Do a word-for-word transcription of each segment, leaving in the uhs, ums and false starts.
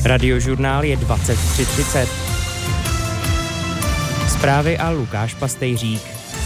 Radiožurnál je dvacet tři třicet. Zprávy a Lukáš Pastejřík.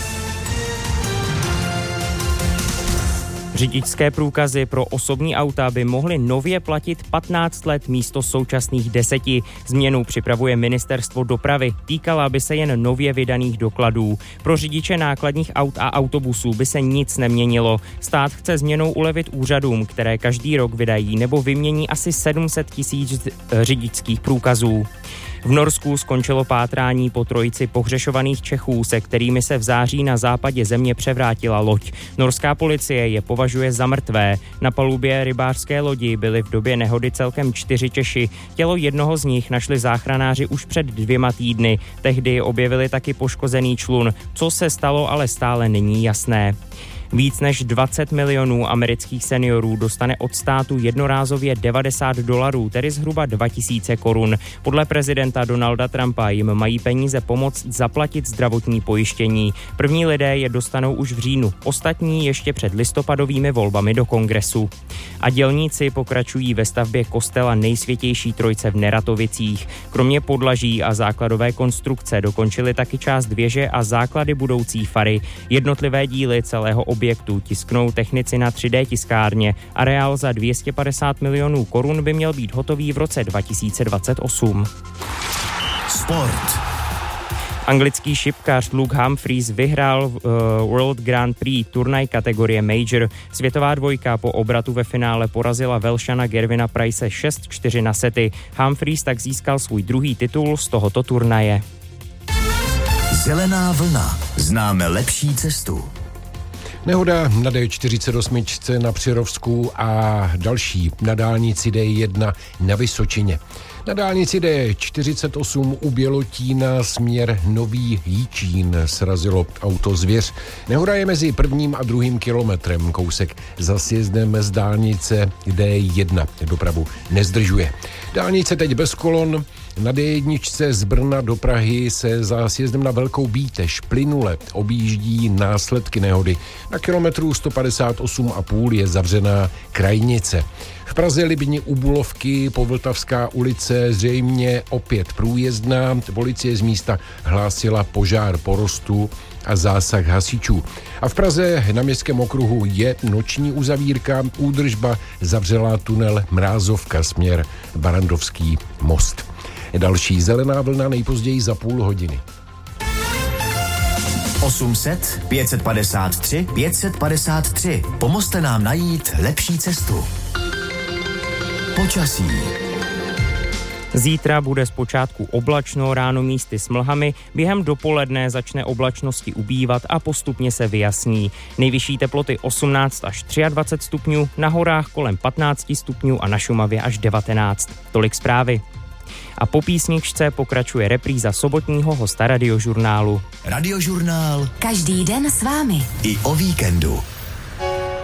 Řidičské průkazy pro osobní auta by mohly nově platit patnáct let místo současných deseti. Změnu připravuje Ministerstvo dopravy. Týkala by se jen nově vydaných dokladů. Pro řidiče nákladních aut a autobusů by se nic neměnilo. Stát chce změnou ulevit úřadům, které každý rok vydají nebo vymění asi sedm set tisíc řidičských průkazů. V Norsku skončilo pátrání po trojici pohřešovaných Čechů, se kterými se v září na západě země převrátila loď. Norská policie je považuje za mrtvé. Na palubě rybářské lodi byly v době nehody celkem čtyři Češi. Tělo jednoho z nich našli záchranáři už před dvěma týdny. Tehdy objevili taky poškozený člun. Co se stalo, ale stále není jasné. Víc než dvacet milionů amerických seniorů dostane od státu jednorázově devadesát dolarů, tedy zhruba dva tisíce korun. Podle prezidenta Donalda Trumpa jim mají peníze pomoct zaplatit zdravotní pojištění. První lidé je dostanou už v říjnu, ostatní ještě před listopadovými volbami do kongresu. A dělníci pokračují ve stavbě kostela Nejsvětější Trojce v Neratovicích. Kromě podlaží a základové konstrukce dokončili taky část věže a základy budoucí fary. Jednotlivé díly celého objektu tisknou technici na tři dé tiskárně. Areál za dvě stě padesát milionů korun by měl být hotový v roce dva tisíce dvacet osm. Sport. Anglický šipkař Luke Humphries vyhrál uh, World Grand Prix turnaj kategorie Major. Světová dvojka po obratu ve finále porazila Velšana Gervina Price šest čtyři na sety. Humphries tak získal svůj druhý titul z tohoto turnaje. Zelená vlna. Známe lepší cestu. Nehoda na dé čtyřicet osm na Přerovsku a další na dálnici dé jedna na Vysočině. Na dálnici dé čtyřicet osm u Bělotína směr Nový Jičín srazilo auto Zvěř. Nehoda je mezi prvním a druhým kilometrem, kousek za sjezdem z dálnice dé jedna. Dopravu nezdržuje. Dálnice teď bez kolon. Na dé jedna z Brna do Prahy se za sjezdem na Velkou Bítež plynule objíždí následky nehody. Na kilometru sto padesát osm a půl je zavřená krajnice. V Praze Libni u Bulovky Povltavská ulice zřejmě opět průjezdná. Policie z místa hlásila požár porostu a zásah hasičů. A v Praze na Městském okruhu je noční uzavírka, údržba zavřela tunel Mrázovka směr Barandovský most. Další zelená vlna nejpozději za půl hodiny. osm set, pět set padesát tři, pět set padesát tři. Pomozte nám najít lepší cestu. Počasí. Zítra bude zpočátku oblačno, ráno místy s mlhami, během dopoledne začne oblačnosti ubývat a postupně se vyjasní. Nejvyšší teploty osmnáct až dvacet tři stupňů, na horách kolem patnáct stupňů a na Šumavě až devatenáct. Tolik zprávy. A po písničce pokračuje repríza sobotního hosta Radiožurnálu. Radiožurnál. Každý den s vámi. I o víkendu.